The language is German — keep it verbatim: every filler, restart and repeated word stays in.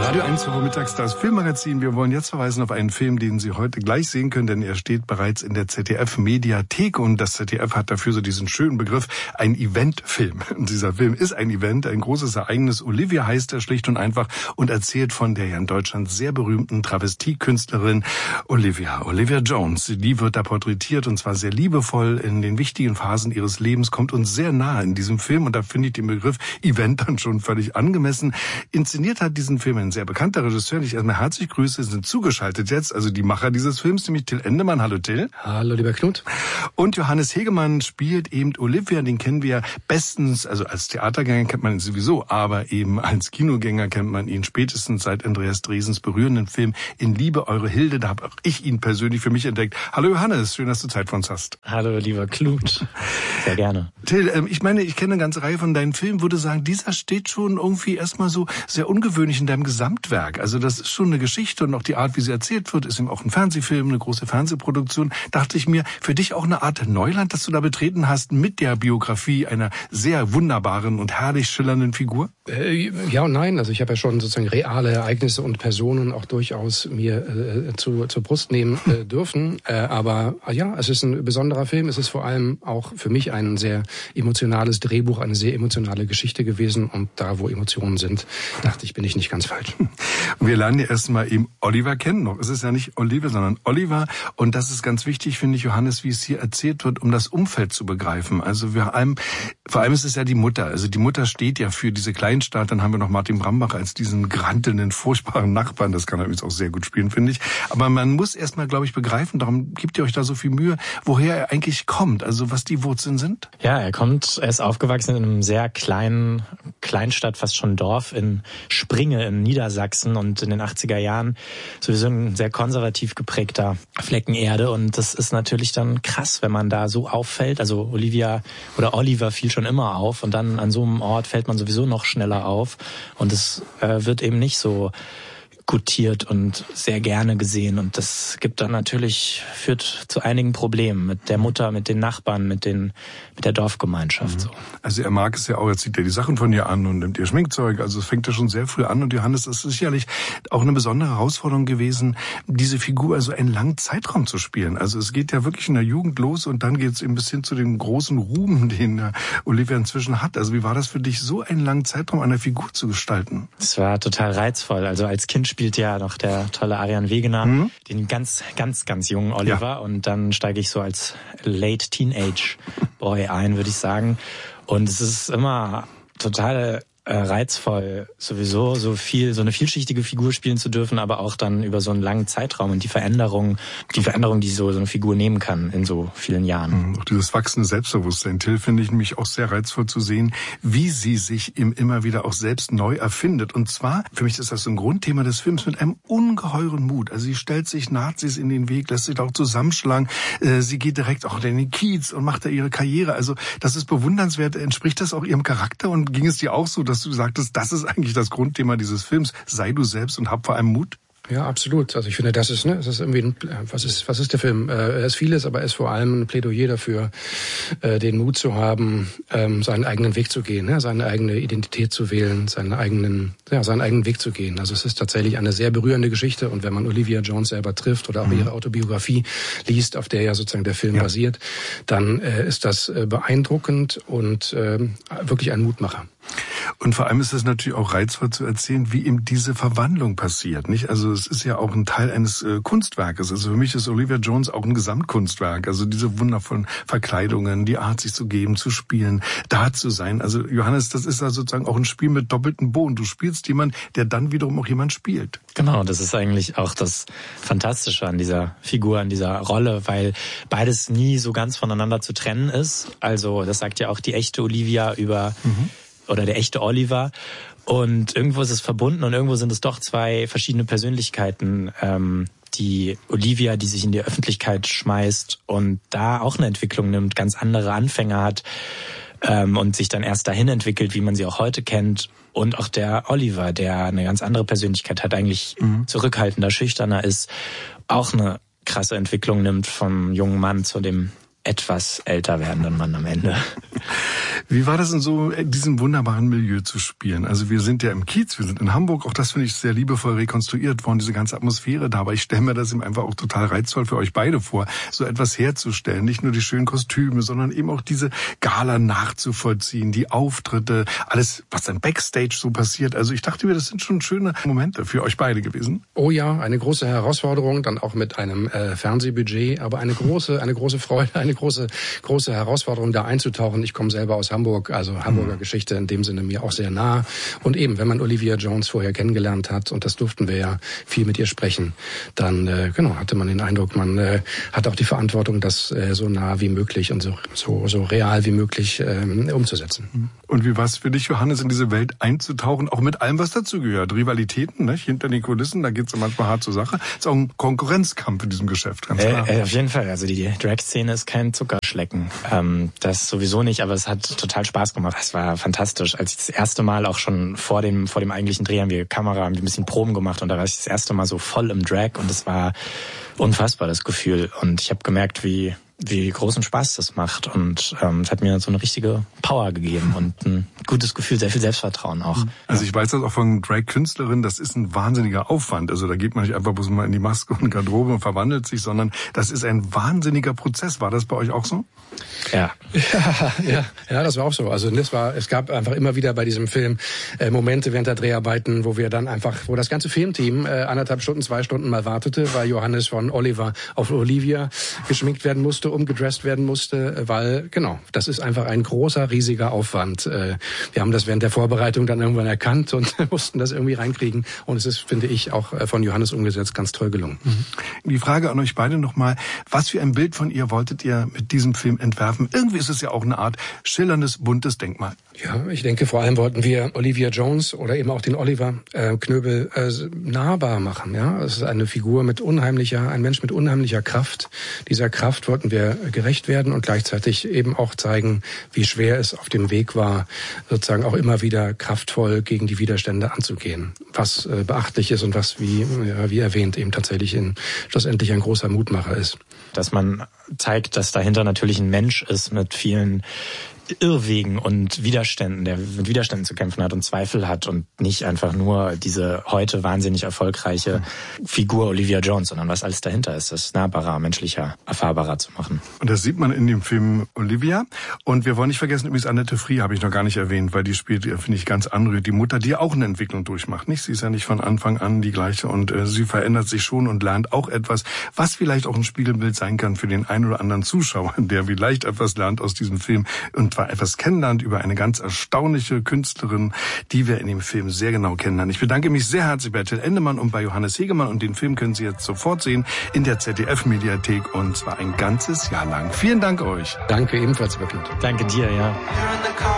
Radio eins vormittags das Filmmagazin. Wir wollen jetzt verweisen auf einen Film, den Sie heute gleich sehen können, denn er steht bereits in der Z D F-Mediathek und das Z D F hat dafür so diesen schönen Begriff, ein Eventfilm. Und dieser Film ist ein Event, ein großes Ereignis. Olivia heißt er schlicht und einfach und erzählt von der ja in Deutschland sehr berühmten Travestiekünstlerin Olivia. Olivia Jones, die wird da porträtiert und zwar sehr liebevoll in den wichtigen Phasen ihres Lebens, kommt uns sehr nahe in diesem Film und da finde ich den Begriff Event dann schon völlig angemessen. Inszeniert hat diesen Film ein sehr bekannter Regisseur, den ich erstmal herzlich grüße, sind zugeschaltet jetzt, also die Macher dieses Films, nämlich Till Endemann. Hallo Till. Hallo lieber Knut. Und Johannes Hegemann spielt eben Olivia, den kennen wir bestens, also als Theatergänger kennt man ihn sowieso, aber eben als Kinogänger kennt man ihn spätestens seit Andreas Dresens berührenden Film In Liebe, eure Hilde, da habe auch ich ihn persönlich für mich entdeckt. Hallo Johannes, schön, dass du Zeit für uns hast. Hallo lieber Knut, sehr gerne. Till, ähm, ich meine, ich kenne eine ganze Reihe von deinen Filmen, würde sagen, dieser steht schon irgendwie erstmal so sehr ungewöhnlich in deinem Gesamtwerk. Also das ist schon eine Geschichte und auch die Art, wie sie erzählt wird, ist eben auch ein Fernsehfilm, eine große Fernsehproduktion. Dachte ich mir, für dich auch eine Art Neuland, das du da betreten hast mit der Biografie einer sehr wunderbaren und herrlich schillernden Figur? Äh, ja und nein. Also ich habe ja schon sozusagen reale Ereignisse und Personen auch durchaus mir äh, zu, zur Brust nehmen äh, dürfen. Äh, aber äh, ja, es ist ein besonderer Film. Es ist vor allem auch für mich ein sehr emotionales Drehbuch, eine sehr emotionale Geschichte gewesen. Und da, wo Emotionen sind, dachte ich, bin ich nicht ganz falsch. Wir lernen ja erstmal eben Oliver kennen. Noch. Es ist ja nicht Olivia, sondern Oliver. Und das ist ganz wichtig, finde ich, Johannes, wie es hier erzählt wird, um das Umfeld zu begreifen. Also wir allem, vor allem ist es ja die Mutter. Also die Mutter steht ja für diese Kleinstadt. Dann haben wir noch Martin Brambach als diesen grantelnden, furchtbaren Nachbarn. Das kann er übrigens auch sehr gut spielen, finde ich. Aber man muss erstmal, glaube ich, begreifen, darum gibt ihr euch da so viel Mühe, woher er eigentlich kommt. Also was die Wurzeln sind. Ja, er kommt, er ist aufgewachsen in einem sehr kleinen Kleinstadt, fast schon Dorf in Springe in Niedersachsen und in den achtziger Jahren sowieso ein sehr konservativ geprägter Flecken Erde und das ist natürlich dann krass, wenn man da so auffällt. Also Olivia oder Oliver fiel schon immer auf und dann an so einem Ort fällt man sowieso noch schneller auf und es äh, wird eben nicht so gutiert und sehr gerne gesehen und das gibt dann natürlich, führt zu einigen Problemen mit der Mutter, mit den Nachbarn, mit den mit der Dorfgemeinschaft. Mhm. So. Also er mag es ja auch, er zieht ja die Sachen von ihr an und nimmt ihr Schminkzeug, also es fängt ja schon sehr früh an und Johannes, das ist sicherlich auch eine besondere Herausforderung gewesen, diese Figur also einen langen Zeitraum zu spielen. Also es geht ja wirklich in der Jugend los und dann geht es eben bis hin zu dem großen Ruhm, den Olivia inzwischen hat. Also wie war das für dich, so einen langen Zeitraum einer Figur zu gestalten? Es war total reizvoll. Also als Kind spielt ja noch der tolle Arian Wegener, mhm. den ganz, ganz, ganz jungen Oliver. Ja. Und dann steige ich so als Late Teenage Boy ein, würde ich sagen. Und es ist immer total äh, reizvoll, sowieso so viel, so eine vielschichtige Figur spielen zu dürfen, aber auch dann über so einen langen Zeitraum und die Veränderung, die Veränderung, die so, so eine Figur nehmen kann in so vielen Jahren. Mhm, auch dieses wachsende Selbstbewusstsein, Till, finde ich nämlich auch sehr reizvoll zu sehen, wie sie sich im immer wieder auch selbst neu erfindet. Und zwar, für mich ist das so ein Grundthema des Films, mit einem ungeheuren Mut. Also sie stellt sich Nazis in den Weg, lässt sich da auch zusammenschlagen. Äh, sie geht direkt auch in den Kiez und macht da ihre Karriere. Also das ist bewundernswert. Entspricht das auch ihrem Charakter? Und ging es dir auch so, dass du sagtest, das ist eigentlich das Grundthema dieses Films. Sei du selbst und hab vor allem Mut. Ja, absolut. Also ich finde, das ist, ne, das ist irgendwie, ein, was ist, was ist der Film? Äh, er ist vieles, aber er ist vor allem ein Plädoyer dafür, äh, den Mut zu haben, ähm, seinen eigenen Weg zu gehen, ne, seine eigene Identität zu wählen, seinen eigenen, ja, seinen eigenen Weg zu gehen. Also es ist tatsächlich eine sehr berührende Geschichte und wenn man Olivia Jones selber trifft oder auch mhm. ihre Autobiografie liest, auf der ja sozusagen der Film ja. basiert, dann äh, ist das äh, beeindruckend und äh, wirklich ein Mutmacher. Und vor allem ist es natürlich auch reizvoll zu erzählen, wie eben diese Verwandlung passiert, nicht? Also es ist ja auch ein Teil eines äh, Kunstwerkes. Also für mich ist Olivia Jones auch ein Gesamtkunstwerk. Also diese wundervollen Verkleidungen, die Art, sich zu geben, zu spielen, da zu sein. Also Johannes, das ist ja sozusagen auch ein Spiel mit doppeltem Boden. Du spielst jemand, der dann wiederum auch jemand spielt. Genau, das ist eigentlich auch das Fantastische an dieser Figur, an dieser Rolle, weil beides nie so ganz voneinander zu trennen ist. Also das sagt ja auch die echte Olivia über... Mhm. oder der echte Oliver. Und irgendwo ist es verbunden und irgendwo sind es doch zwei verschiedene Persönlichkeiten. Ähm, die Olivia, die sich in die Öffentlichkeit schmeißt und da auch eine Entwicklung nimmt, ganz andere Anfänge hat ähm, und sich dann erst dahin entwickelt, wie man sie auch heute kennt. Und auch der Oliver, der eine ganz andere Persönlichkeit hat, eigentlich mhm. zurückhaltender, schüchterner ist, auch eine krasse Entwicklung nimmt vom jungen Mann zu dem etwas älter werdenden Mann am Ende. Wie war das in so in diesem wunderbaren Milieu zu spielen? Also wir sind ja im Kiez, wir sind in Hamburg, auch das finde ich sehr liebevoll rekonstruiert worden, diese ganze Atmosphäre da, aber ich stelle mir das eben einfach auch total reizvoll für euch beide vor, so etwas herzustellen, nicht nur die schönen Kostüme, sondern eben auch diese Gala nachzuvollziehen, die Auftritte, alles, was dann Backstage so passiert. Also ich dachte mir, das sind schon schöne Momente für euch beide gewesen. Oh ja, eine große Herausforderung, dann auch mit einem äh, Fernsehbudget, aber eine große, eine große Freude, eine große, große Herausforderung, da einzutauchen. Ich komme selber aus Hamburg, also Hamburger mhm. Geschichte in dem Sinne mir auch sehr nah. Und eben, wenn man Olivia Jones vorher kennengelernt hat, und das durften wir ja viel mit ihr sprechen, dann äh, genau hatte man den Eindruck, man äh, hat auch die Verantwortung, das äh, so nah wie möglich und so so, so real wie möglich äh, umzusetzen. Und wie war es für dich, Johannes, in diese Welt einzutauchen, auch mit allem, was dazugehört? Rivalitäten, nicht? Hinter den Kulissen, da geht's manchmal hart zur Sache. Ist auch ein Konkurrenzkampf in diesem Geschäft, ganz klar. Äh, äh, auf jeden Fall. Also die Drag-Szene ist kein Zuckerschlecken. Ähm, das sowieso nicht, aber es hat total Spaß gemacht. Es war fantastisch. Als ich das erste Mal auch schon vor dem vor dem eigentlichen Dreh haben wir Kamera, haben wir ein bisschen Proben gemacht und da war ich das erste Mal so voll im Drag und es war unfassbar, das Gefühl. Und ich habe gemerkt, wie wie großen Spaß das macht und ähm, es hat mir so eine richtige Power gegeben und ein gutes Gefühl, sehr viel Selbstvertrauen auch. Also ich weiß das auch von Drag-Künstlerinnen, das ist ein wahnsinniger Aufwand. Also da geht man nicht einfach bloß mal in die Maske und Garderobe und verwandelt sich, sondern das ist ein wahnsinniger Prozess. War das bei euch auch so? Ja, ja, ja, ja, das war auch so. Also das war, es gab einfach immer wieder bei diesem Film äh, Momente während der Dreharbeiten, wo wir dann einfach, wo das ganze Filmteam äh, anderthalb Stunden, zwei Stunden mal wartete, weil Johannes von Oliver auf Olivia geschminkt werden musste, umgedresst werden musste, weil, genau, das ist einfach ein großer, riesiger Aufwand. Äh, wir haben das während der Vorbereitung dann irgendwann erkannt und mussten das irgendwie reinkriegen. Und es ist, finde ich, auch von Johannes umgesetzt ganz toll gelungen. Die Frage an euch beide nochmal, was für ein Bild von ihr wolltet ihr mit diesem Film entwerfen? Irgendwie ist es ja auch eine Art schillerndes, buntes Denkmal. Ja, ich denke, vor allem wollten wir Olivia Jones oder eben auch den Oliver äh, Knöbel äh, nahbar machen. Ja, es ist eine Figur mit unheimlicher, ein Mensch mit unheimlicher Kraft. Dieser Kraft wollten wir gerecht werden und gleichzeitig eben auch zeigen, wie schwer es auf dem Weg war, sozusagen auch immer wieder kraftvoll gegen die Widerstände anzugehen. Was äh, beachtlich ist und was, wie, ja, wie erwähnt, eben tatsächlich in, schlussendlich ein großer Mutmacher ist. Dass man zeigt, dass dahinter natürlich ein Mensch ist mit vielen Irrwegen und Widerständen, der mit Widerständen zu kämpfen hat und Zweifel hat und nicht einfach nur diese heute wahnsinnig erfolgreiche Figur Olivia Jones, sondern was alles dahinter ist, das nahbarer, menschlicher, erfahrbarer zu machen. Und das sieht man in dem Film Olivia. Und wir wollen nicht vergessen, übrigens Annette Frier habe ich noch gar nicht erwähnt, weil die spielt, finde ich, ganz anrührend. Die Mutter, die auch eine Entwicklung durchmacht. Nicht? Sie ist ja nicht von Anfang an die gleiche und äh, sie verändert sich schon und lernt auch etwas, was vielleicht auch ein Spiegelbild sein kann für den einen oder anderen Zuschauer, der vielleicht etwas lernt aus diesem Film und etwas kennenlernt über eine ganz erstaunliche Künstlerin, die wir in dem Film sehr genau kennenlernen. Ich bedanke mich sehr herzlich bei Till Endemann und bei Johannes Hegemann und den Film können Sie jetzt sofort sehen in der Z D F-Mediathek und zwar ein ganzes Jahr lang. Vielen Dank euch. Danke ebenfalls, wirklich. Danke dir, ja.